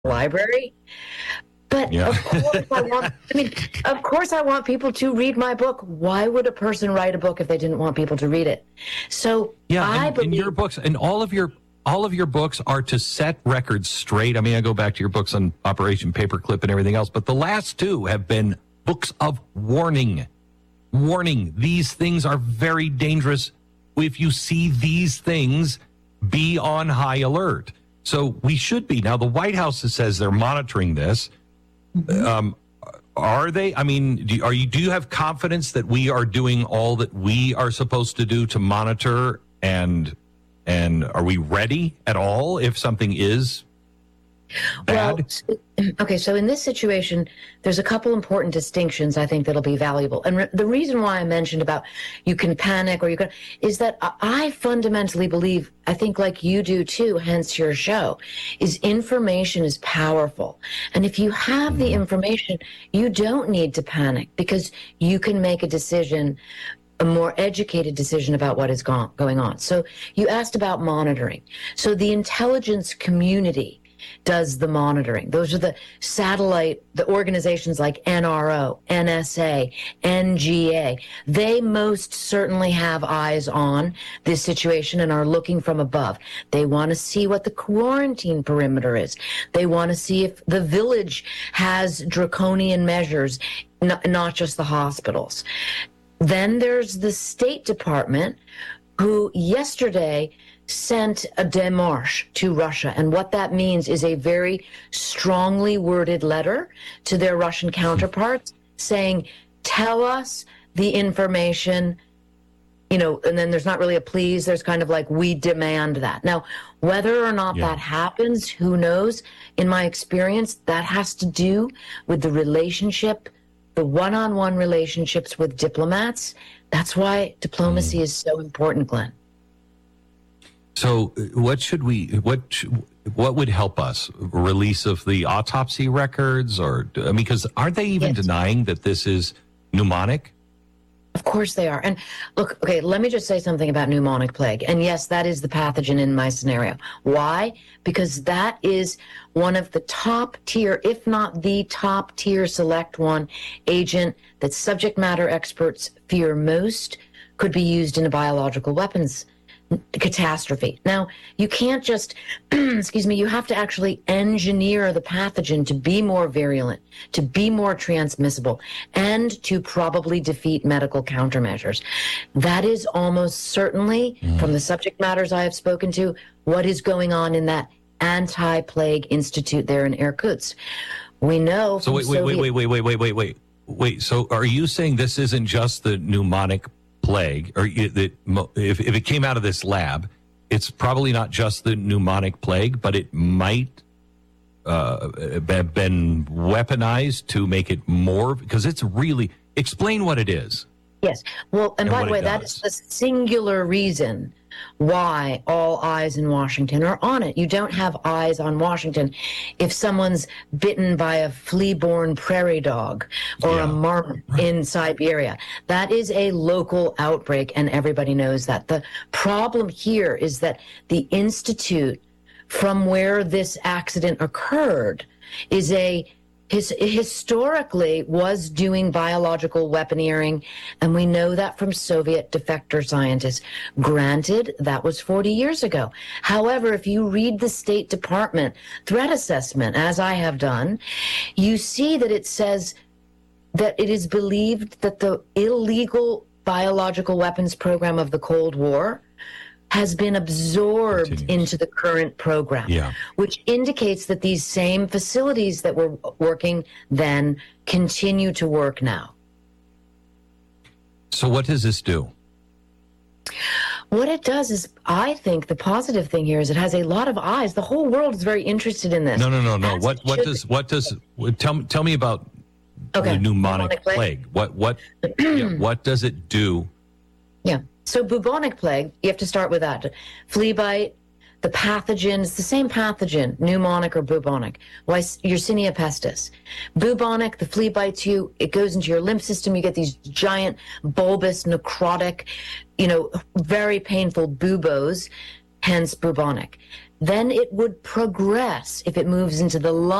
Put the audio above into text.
library. But Yeah. of course I want people to read my book. Why would a person write a book if they didn't want people to read it? So I believe your books and all of your books are to set records straight. I mean, I go back to your books on Operation Paperclip and everything else, but the last two have been books of warning. Warning, these things are very dangerous. If you see these things, be on high alert. So we should be. Now, the White House says they're monitoring this. Are they? I mean, do you have confidence that we are doing all that we are supposed to do to monitor, and are we ready at all if something is bad? Well, okay, so in this situation, there's a couple important distinctions I think that'll be valuable. And the reason why I mentioned about you can panic is that I fundamentally believe, I think like you do too, hence your show, is information is powerful. And if you have the information, you don't need to panic because you can make a decision, a more educated decision about what is going on. So you asked about monitoring. So the intelligence community does the monitoring. Those are the organizations like NRO, NSA, NGA. They most certainly have eyes on this situation and are looking from above. They want to see what the quarantine perimeter is. They want to see if the village has draconian measures, not just the hospitals. Then there's the State Department, who yesterday sent a démarche to Russia. And what that means is a very strongly worded letter to their Russian counterparts saying, tell us the information, and then there's not really a please. There's kind of like, we demand that. Now, whether or not that happens, who knows? In my experience, that has to do with the relationship, the one-on-one relationships with diplomats. That's why diplomacy is so important, Glenn. So what would help us? Release of the autopsy records, because aren't they even denying that this is pneumonic? Of course they are. And look, okay, let me just say something about pneumonic plague. And yes, that is the pathogen in my scenario. Why? Because that is one of the top tier, if not the top tier select one agent that subject matter experts fear most could be used in a biological weapons catastrophe. Now, you can't just, you have to actually engineer the pathogen to be more virulent, to be more transmissible, and to probably defeat medical countermeasures. That is almost certainly, from the subject matters I have spoken to, what is going on in that anti-plague institute there in Irkutsk. We know. So wait. So are you saying this isn't just the pneumonic plague, or if it came out of this lab, it's probably not just the pneumonic plague, but it might have been weaponized to make it more, because it's really, explain what it is. Yes. Well, and by the way, that is the singular reason why all eyes in Washington are on it. You don't have eyes on Washington if someone's bitten by a flea-borne prairie dog or a marmot in Siberia. That is a local outbreak, and everybody knows that. The problem here is that the institute from where this accident occurred is historically was doing biological weaponeering, and we know that from Soviet defector scientists. Granted, that was 40 years ago. However, if you read the State Department threat assessment, as I have done, you see that it says that it is believed that the illegal biological weapons program of the Cold War has been absorbed into the current program, which indicates that these same facilities that were working then continue to work now. So what does this do? What it does is, I think the positive thing here is it has a lot of eyes. The whole world is very interested in this. No. Tell me about the pneumonic plague. What does it do? Yeah. So bubonic plague, you have to start with that. Flea bite, the pathogen, it's the same pathogen, pneumonic or bubonic. Yersinia pestis. Bubonic, the flea bites you, it goes into your lymph system, you get these giant, bulbous, necrotic, very painful buboes. hence bubonic. Then it would progress if it moves into the lung.